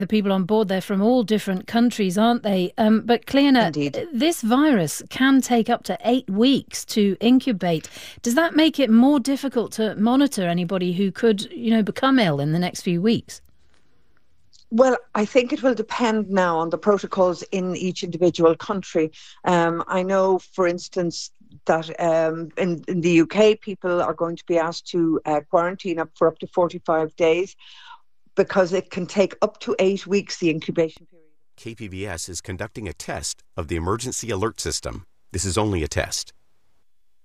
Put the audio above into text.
the people on board, they're from all different countries, aren't they? But Cleona, Indeed. this virus can take up to 8 weeks to incubate. Does that make it more difficult to monitor anybody who could, become ill in the next few weeks? Well, I think it will depend now on the protocols in each individual country. I know, for instance, that in the UK, people are going to be asked to quarantine up for up to 45 days because it can take up to 8 weeks, the incubation period. KPBS is conducting a test of the emergency alert system. This is only a test.